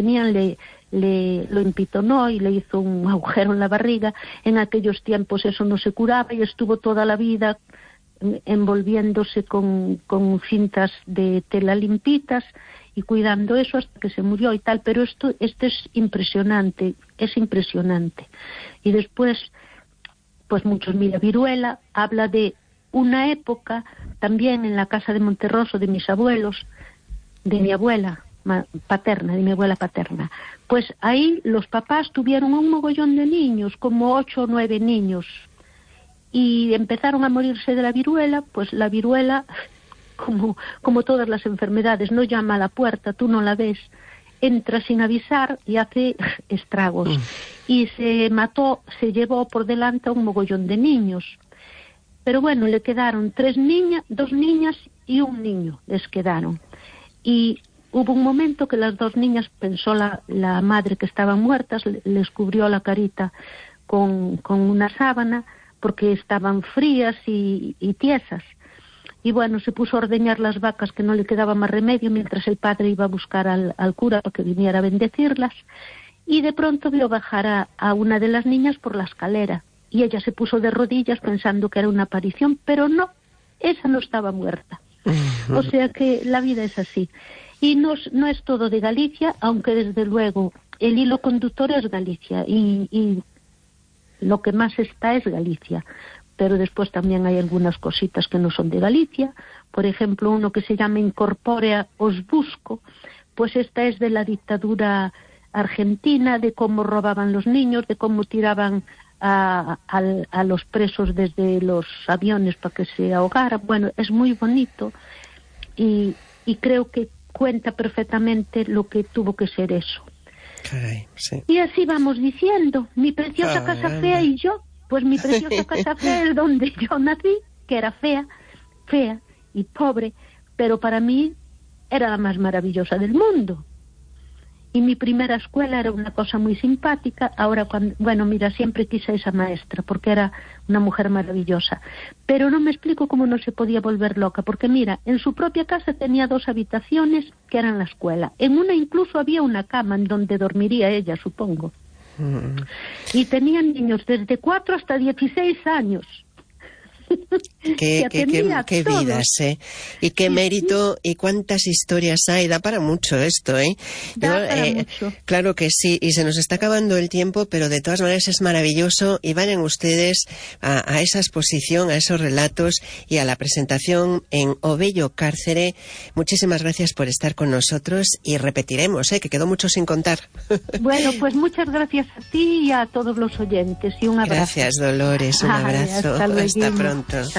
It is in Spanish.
tenían lo empitonó y le hizo un agujero en la barriga. En aquellos tiempos eso no se curaba y estuvo toda la vida envolviéndose con cintas de tela limpitas y cuidando eso hasta que se murió y tal. Pero esto es impresionante. Y después, pues muchos, mira, Viruela habla de una época también en la casa de Monterroso de mis abuelos, de mi abuela paterna. Pues ahí los papás tuvieron un mogollón de niños, como 8 o 9 niños, y empezaron a morirse de la viruela. Pues la viruela, como todas las enfermedades, no llama a la puerta, tú no la ves, entra sin avisar y hace estragos. Y se llevó por delante a un mogollón de niños. Pero bueno, le quedaron 2 niñas y un niño les quedaron. Y hubo un momento que las 2 niñas, pensó la madre que estaban muertas, les cubrió la carita con una sábana porque estaban frías y tiesas. Y bueno, se puso a ordeñar las vacas, que no le quedaba más remedio, mientras el padre iba a buscar al cura para que viniera a bendecirlas. Y de pronto vio bajar a una de las niñas por la escalera. Y ella se puso de rodillas pensando que era una aparición, pero no, esa no estaba muerta. O sea que la vida es así. Y no es todo de Galicia, aunque desde luego el hilo conductor es Galicia y lo que más está es Galicia. Pero después también hay algunas cositas que no son de Galicia. Por ejemplo, uno que se llama Incorpórea os busco, pues esta es de la dictadura argentina, de cómo robaban los niños, de cómo tiraban a los presos desde los aviones para que se ahogaran. Bueno, es muy bonito y creo que cuenta perfectamente lo que tuvo que ser eso. Caray, sí. Y así vamos diciendo, mi preciosa casa fea y yo. Pues mi preciosa casa fea es donde yo nací, que era fea y pobre, pero para mí era la más maravillosa del mundo. Y mi primera escuela era una cosa muy simpática. Ahora, siempre quise a esa maestra, porque era una mujer maravillosa. Pero no me explico cómo no se podía volver loca, porque mira, en su propia casa tenía 2 habitaciones que eran la escuela. En una incluso había una cama en donde dormiría ella, supongo. Y tenían niños desde 4 hasta 16 años. Qué vidas, ¿eh? Y qué mérito y cuántas historias hay. Da para mucho esto, ¿eh? Mucho. Claro que sí, y se nos está acabando el tiempo, pero de todas maneras es maravilloso y vayan ustedes a esa exposición, a esos relatos y a la presentación en O Bello Cárcere. Muchísimas gracias por estar con nosotros y repetiremos, que quedó mucho sin contar. Bueno, pues muchas gracias a ti y a todos los oyentes y un abrazo. Gracias, Dolores, un abrazo. Hasta pronto.